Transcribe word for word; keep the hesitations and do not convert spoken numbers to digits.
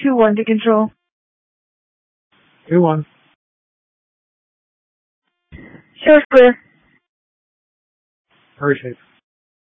two one to control. two one. Shows clear. Hurry safe.